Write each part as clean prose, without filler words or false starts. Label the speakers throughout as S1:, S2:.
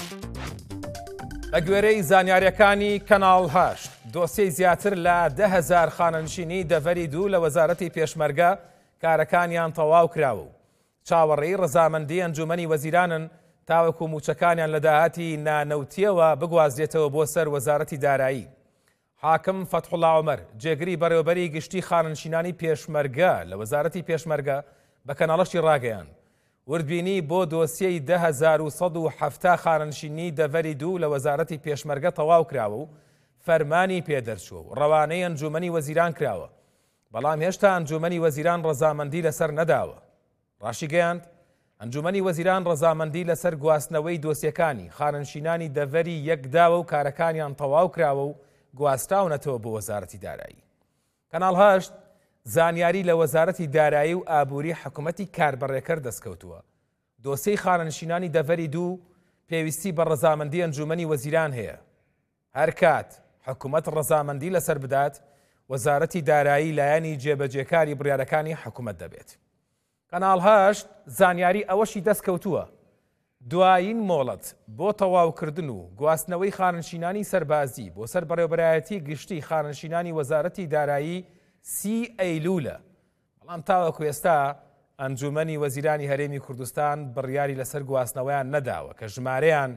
S1: لە گوێرەی زانیاریەکانی کەناڵ 8 دۆسیەی زیاتر لە 10,000 خانەنشینی دەڤەری دوو لە وەزارەتی پێشمەرگە کارەکانیان تەواو کراوە و چاوەڕێی ڕەزامەندی ئەنجومەنی وەزیرانن تاوەکو موچەکانیان لە داهاتی نانەوتیەوە بگوازرێتەوە بۆ سەر وەزارەتی دارایی. حاکم فەتحوڵڵا عومەر جێگری بەڕێوەبەری گشتی خانەنشینانی پێشمەرگە لە وەزارەتی پێشمەرگە بە کەناڵەشی ڕاگەیان. وردبینی بۆ دۆسیەی 10,170 خانەنشینی دەڤەری دوو لە وەزارەتی پێشمەرگە تەواو کراوە و فەرمانی پێدەرچووە و ڕەوانەی ئەنجومەنی وەزیران کراوە، بەڵام هێشتا ئەنجومەنی وەزیران ڕەزامەندی لەسەر نەداوە. ڕاشی گەیاند ئەنجومەنی وەزیران ڕەزامەندی لەسەر گواستنەوەی دۆسیەکانی خانەنشینانی دەڤەری یەکداوە و کارەکانیان تەواو کراوە و گواستراونەتەوە بۆ وەزارەتی دارایی. کەناڵ 8 زانیاری لە وەزارەتی دارایی و ئابووری حکوومەتی کاربڕێکەر دەستکەوتووە. دۆسیەی خانەنشینانی دەڤەری دوو پێویستی بە ڕەزامەندی ئەنجومەنی وەزیران هەیە. هەر کات حکوومەت ڕەزامەندی لەسەر بدات، وەزارەتی دارایی لایەنی جێبەجێکاری بڕیارەکانی حکوومەت دەبێت. کەناڵ 8 زانیاری ئەوەشی دەستکەوتووە دوایین مۆڵەت بۆ تەواوکردن و گواستنەوەی خانەنشینانی سەربازی بۆ سەر بەڕێوەبەرایەتی گشتی خانەنشینانی وەزارەتی دارایی 30 ئەیلولە، بەڵام تاوەکو ئێستا ئەنجومەنی وەزیرانی هەرێمی کوردستان بڕیاری لەسەر گواستنەوەیان نەداوە کە ژمارەیان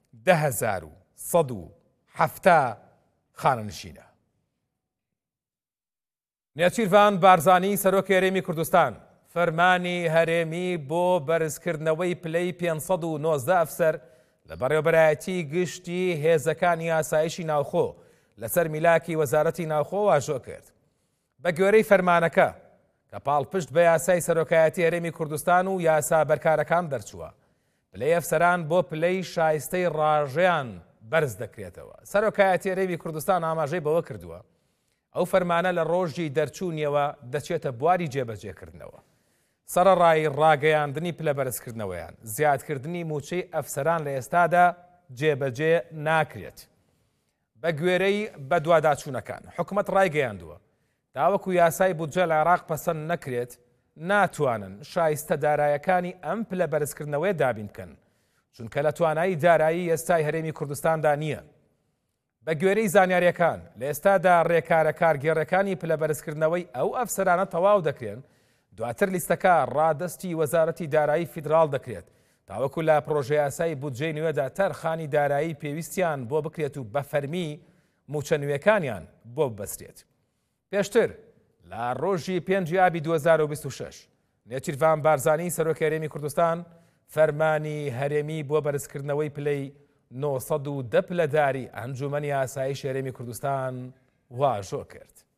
S1: 10,170 خانەنشینە. نێچیروان بارزانی سەرۆکی هەرێمی کوردستان فەرمانی هەرێمی بۆ بەرزکردنەوەی پلەی 519 ئەفسەر لە بەڕێوەبەرایەتی گشتی هێزەکانی ئاسایشی ناوخۆ لەسەر میلاکی وەزارەتی ناوخۆ واژۆ کرد. بە گوێرەی فەرمانەکە کە پاڵپشت بە یاسای سەرۆکایەتی هەرێمی کوردستان و یاسا بەرکارەکان دەرچووە، پلەی ئەفسەران بۆ پلەی شایستەی ڕاژەیان بەرز دەکرێتەوە. سەرۆکایەتی هەرێمی کوردستان ئاماژەی بەوە کردووە ئەو فەرمانە لە ڕۆژی دەرچوونیەوە دەچێتە بواری جێبەجێکردنەوە. سەرەڕای ڕاگەیاندنی پلە بەرزکردنەوەیان زیادکردنی موچەی ئەفسەران لە ئێستادا جێبەجێ ناکرێت. بە گوێرەی بەدواداچوونەکان حکوومەت ڕایگەیاندووە تاوەکو یاسای بودجە لە عێراق پەسەند نەکرێت، ناتوانن شایستە دارایەکانی ئەم پلە بەرزکردنەوەی دابین بکەن، چونکە لە توانایی دارایی ئێستای هەرێمی کوردستاندا نییە. بە گوێرەی زانیاریەکان لە ئێستادا ڕێکارە کارگێڕەکانی پلە بەرزکردنەوەی ئەو ئەفسەرانە تەواو دەکرێن، دواتر لیستەکە ڕادستی وەزارەتی دارایی فیدراڵ دەکرێت تاوەکو لە پرۆژە یاسای بودجەی نوێدا تەرخانی دارایی پێویستیان بۆ بکرێت و بە فەرمی موچە نوێکانیان بۆ ببەسترێت. پێشتر لە ڕۆژی 5 ئابی 2026 نێچیروان بارزانی سەرۆکی هەرێمی کوردستان فەرمانی هەرێمی بۆ بەرزکردنەوەی پلەی 910 پلەداری ئەنجومەنی ئاسایشی هەرێمی کوردستان واژۆ کرد.